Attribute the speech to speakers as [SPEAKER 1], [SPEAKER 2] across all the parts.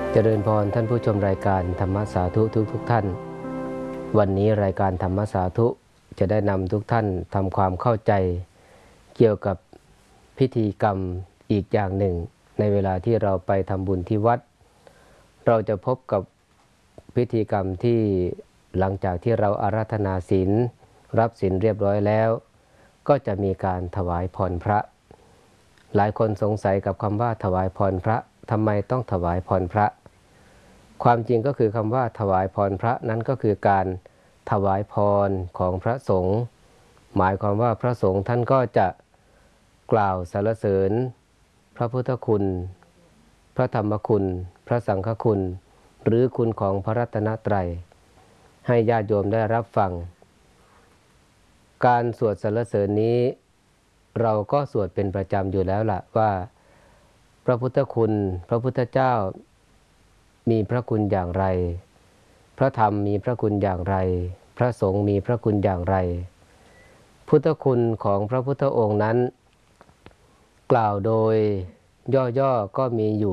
[SPEAKER 1] เจริญพรท่านผู้ชมรายการธรรมสาธุทุกท่านวันนี้รายการธรรมสาธุจะได้นำทุกท่านทำความเข้าใจเกี่ยวกับพิธีกรรมอีกอย่างหนึ่งในเวลาที่เราไปทำบุญที่วัดเราจะพบกับพิธีกรรมที่หลังจากที่เราอาราธนาศีลรับศีลเรียบร้อยแล้วก็จะมีการถวายพรพระหลายคนสงสัยกับคำว่าถวายพรพระทำไมต้องถวายพรพระความจริงก็คือคำว่าถวายพรพระนั้นก็คือการถวายพรของพระสงฆ์หมายความว่าพระสงฆ์ท่านก็จะกล่าวสรรเสริญพระพุทธคุณพระธรรมคุณพระสังฆคุณหรือคุณของพระรัตนตรัยให้ญาติโยมได้รับฟังการสวดสรรเสริญนี้เราก็สวดเป็นประจำอยู่แล้วล่ะว่าพระพุทธคุณพระพุทธเจ้ามีพระคุณอย่างไรพระธรรมมีพระคุณอย่างไรพระสงฆ์มีพระคุณอย่างไรพุทธคุณของพระพุทธองค์นั้นกล่าวโดยย่อๆก็มีอยู่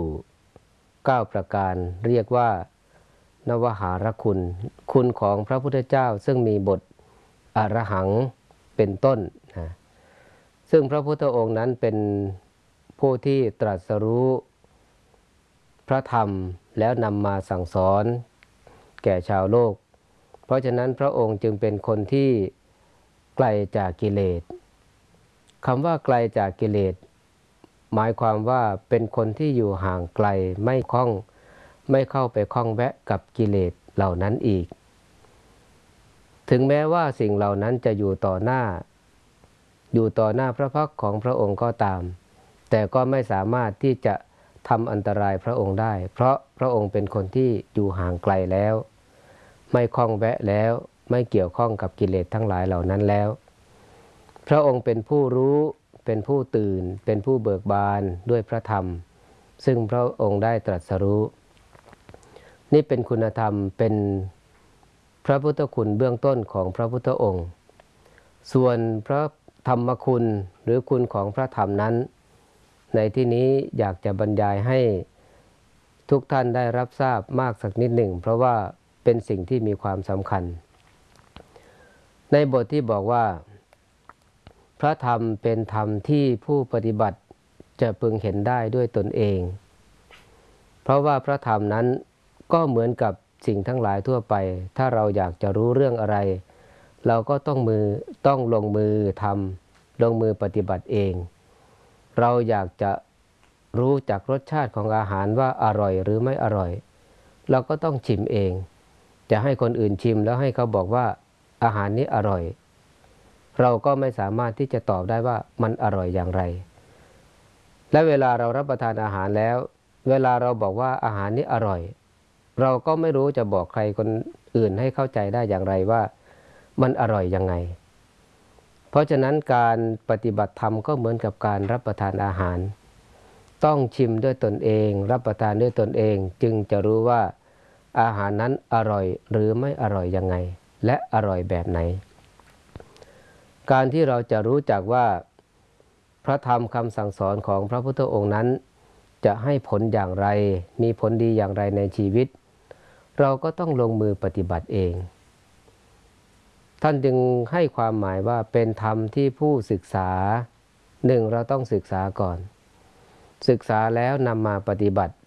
[SPEAKER 1] 9ประการเรียกว่านวหารคุณคุณของพระพุทธเจ้าซึ่งมีบทอรหังเป็นต้นนะซึ่งพระพุทธองค์นั้นเป็นผู้ที่ตรัสรู้พระธรรมแล้วนำมาสั่งสอนแก่ชาวโลกเพราะฉะนั้นพระองค์จึงเป็นคนที่ไกลจากกิเลสคำว่าไกลจากกิเลสหมายความว่าเป็นคนที่อยู่ห่างไกลไม่เข้าไปคล้องแวะกับกิเลสเหล่านั้นอีกถึงแม้ว่าสิ่งเหล่านั้นจะอยู่ต่อหน้าพระพักตร์ของพระองค์ก็ตามแต่ก็ไม่สามารถที่จะทำอันตรายพระองค์ได้เพราะพระองค์เป็นคนที่อยู่ห่างไกลแล้วไม่คล้องแวะแล้วไม่เกี่ยวข้องกับกิเลสทั้งหลายเหล่านั้นแล้วพระองค์เป็นผู้รู้เป็นผู้ตื่นเป็นผู้เบิกบานด้วยพระธรรมซึ่งพระองค์ได้ตรัสรู้นี่เป็นคุณธรรมเป็นพระพุทธคุณเบื้องต้นของพระพุทธองค์ส่วนพระธรรมคุณหรือคุณของพระธรรมนั้นในที่นี้อยากจะบรรยายให้ทุกท่านได้รับทราบมากสักนิดหนึ่งเพราะว่าเป็นสิ่งที่มีความสำคัญในบทที่บอกว่าพระธรรมเป็นธรรมที่ผู้ปฏิบัติจะพึงเห็นได้ด้วยตนเองเพราะว่าพระธรรมนั้นก็เหมือนกับสิ่งทั้งหลายทั่วไปถ้าเราอยากจะรู้เรื่องอะไรเราก็ต้องลงมือทำลงมือปฏิบัติเองเราอยากจะรู้จักรสชาติของอาหารว่าอร่อยหรือไม่อร่อยเราก็ต้องชิมเองจะให้คนอื่นชิมแล้วให้เขาบอกว่าอาหารนี้อร่อยเราก็ไม่สามารถที่จะตอบได้ว่ามันอร่อยอย่างไรและเวลาเรารับประทานอาหารแล้วเวลาเราบอกว่าอาหารนี้อร่อยเราก็ไม่รู้จะบอกใครคนอื่นให้เข้าใจได้อย่างไรว่ามันอร่อยยังไงเพราะฉะนั้นการปฏิบัติธรรมก็เหมือนกับการรับประทานอาหารต้องชิมด้วยตนเองรับประทานด้วยตนเองจึงจะรู้ว่าอาหารนั้นอร่อยหรือไม่อร่อยยังไงและอร่อยแบบไหนการที่เราจะรู้จักว่าพระธรรมคำสั่งสอนของพระพุทธองค์นั้นจะให้ผลอย่างไรมีผลดีอย่างไรในชีวิตเราก็ต้องลงมือปฏิบัติเองท่านจึงให้ความหมายว่าเป็นธรรมที่ผู้ศึกษาหนึ่งเราต้องศึกษาก่อนศึกษาแล้วนำมาปฏิบัติ